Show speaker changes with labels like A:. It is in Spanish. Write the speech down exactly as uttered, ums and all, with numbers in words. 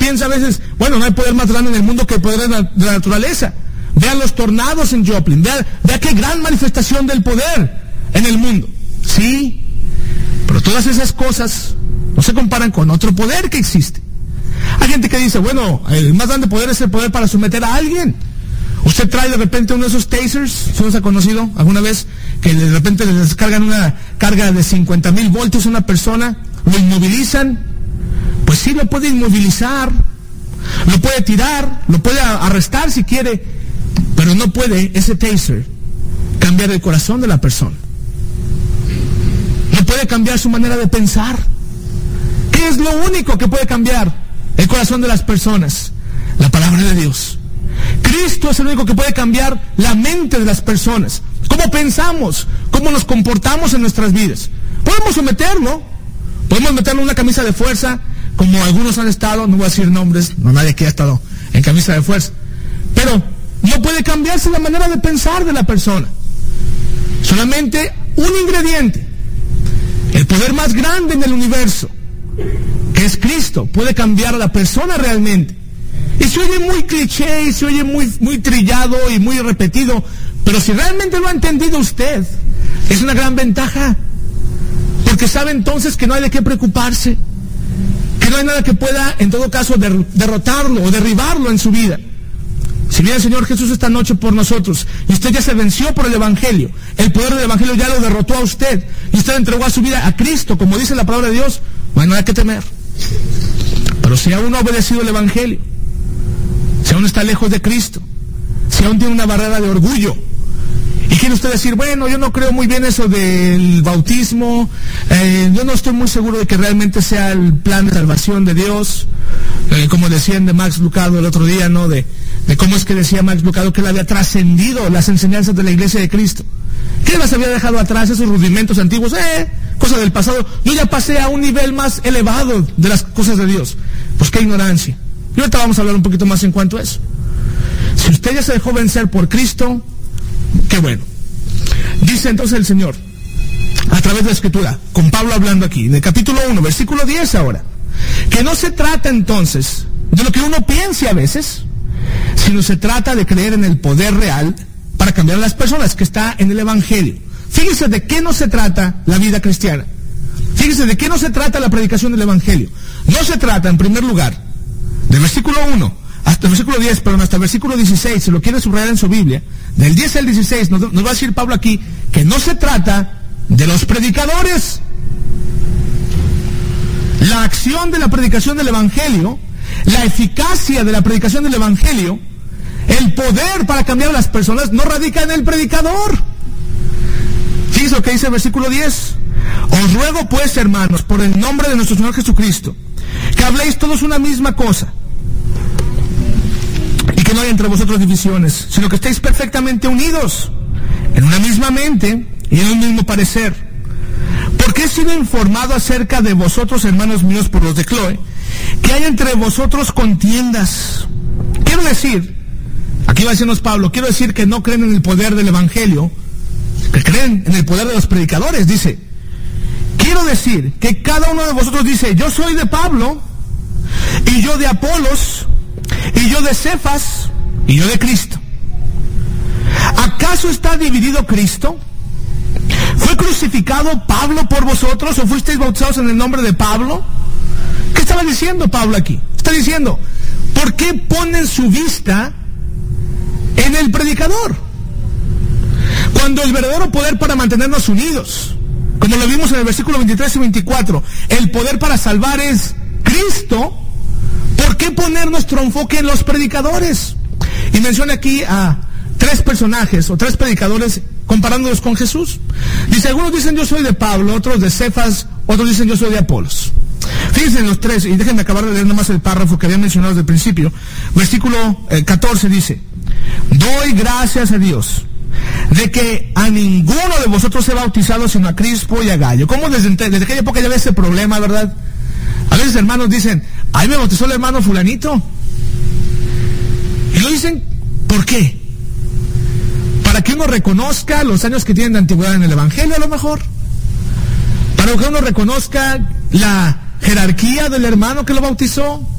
A: piensa a veces, bueno, no hay poder más grande en el mundo que el poder de la, de la naturaleza. Vean los tornados en Joplin, vean, vean qué gran manifestación del poder en el mundo. Sí, pero todas esas cosas no se comparan con otro poder que existe. Hay gente que dice, bueno, el más grande poder es el poder para someter a alguien. Usted trae de repente uno de esos tasers, ¿se los ha conocido alguna vez? Que de repente le descargan una carga de cincuenta mil voltios a una persona, lo inmovilizan. Pues sí, lo puede inmovilizar, lo puede tirar, lo puede arrestar si quiere, pero no puede ese taser cambiar el corazón de la persona. No puede cambiar su manera de pensar. ¿Qué es lo único que puede cambiar el corazón de las personas? La palabra de Dios. Cristo es el único que puede cambiar la mente de las personas. Cómo pensamos, cómo nos comportamos en nuestras vidas. Podemos someterlo, podemos meterlo en una camisa de fuerza, como algunos han estado, no voy a decir nombres, no nadie aquí ha estado en camisa de fuerza, pero no puede cambiarse la manera de pensar de la persona. Solamente un ingrediente, el poder más grande en el universo, que es Cristo, puede cambiar a la persona realmente. Y se oye muy cliché, y se oye muy, muy trillado y muy repetido, pero si realmente lo ha entendido usted, es una gran ventaja, porque sabe entonces que no hay de qué preocuparse, que no hay nada que pueda, en todo caso, der, derrotarlo o derribarlo en su vida. Si viene el Señor Jesús esta noche por nosotros, y usted ya se venció por el Evangelio, el poder del Evangelio ya lo derrotó a usted, y usted entregó a su vida a Cristo, como dice la palabra de Dios, no hay nada que temer. Pero si aún no ha obedecido el Evangelio, si aún está lejos de Cristo, si aún tiene una barrera de orgullo, y quiere usted decir, bueno, yo no creo muy bien eso del bautismo, eh, yo no estoy muy seguro de que realmente sea el plan de salvación de Dios, eh, como decían de Max Lucado el otro día, ¿no? De, de cómo es que decía Max Lucado que él había trascendido las enseñanzas de la Iglesia de Cristo. ¿Qué las había dejado atrás, esos rudimentos antiguos? Eh, cosa del pasado. Yo ya pasé a un nivel más elevado de las cosas de Dios. Pues qué ignorancia. Y ahorita vamos a hablar un poquito más en cuanto a eso. Si usted ya se dejó vencer por Cristo, qué bueno. Dice entonces el Señor, a través de la Escritura, con Pablo hablando aquí, en el capítulo uno, versículo diez ahora, que no se trata entonces de lo que uno piense a veces, sino se trata de creer en el poder real para cambiar a las personas, que está en el Evangelio. Fíjese de qué no se trata la vida cristiana. Fíjese de qué no se trata la predicación del Evangelio. No se trata, en primer lugar, del versículo uno hasta el versículo diez, perdón, hasta el versículo dieciséis, si lo quiere subrayar en su Biblia, del diez al dieciséis, nos, nos va a decir Pablo aquí que no se trata de los predicadores. La acción de la predicación del Evangelio, la eficacia de la predicación del Evangelio, el poder para cambiar a las personas, no radica en el predicador. Fíjense lo que dice el versículo diez. Os ruego pues, hermanos, por el nombre de nuestro Señor Jesucristo, que habléis todos una misma cosa, y que no haya entre vosotros divisiones, sino que estéis perfectamente unidos en una misma mente y en un mismo parecer. Porque he sido informado acerca de vosotros, hermanos míos, por los de Cloe, que hay entre vosotros contiendas. Quiero decir, aquí va a decirnos Pablo, quiero decir que no creen en el poder del Evangelio, que creen en el poder de los predicadores. Dice, quiero decir que cada uno de vosotros dice, yo soy de Pablo, y yo de Apolos, y yo de Cefas, y yo de Cristo. ¿Acaso está dividido Cristo? ¿Fue crucificado Pablo por vosotros o fuisteis bautizados en el nombre de Pablo? ¿Qué estaba diciendo Pablo aquí? Está diciendo, ¿por qué ponen su vista en el predicador? Cuando el verdadero poder para mantenernos unidos, como lo vimos en el versículo veintitrés y veinticuatro, el poder para salvar es Cristo, ¿por qué poner nuestro enfoque en los predicadores? Y menciona aquí a tres personajes o tres predicadores comparándolos con Jesús. Dice, algunos dicen yo soy de Pablo, otros de Cefas, otros dicen yo soy de Apolos. Fíjense en los tres, y déjenme acabar de leer nomás el párrafo que había mencionado desde el principio. Versículo eh, catorce dice, doy gracias a Dios de que a ninguno de vosotros he bautizado sino a Crispo y a Gallo. ¿Cómo desde, desde aquella época ya había ese problema, verdad? A veces hermanos dicen, ahí me bautizó el hermano fulanito. Y lo dicen, ¿por qué? Para que uno reconozca los años que tienen de antigüedad en el Evangelio, a lo mejor. Para que uno reconozca la jerarquía del hermano que lo bautizó.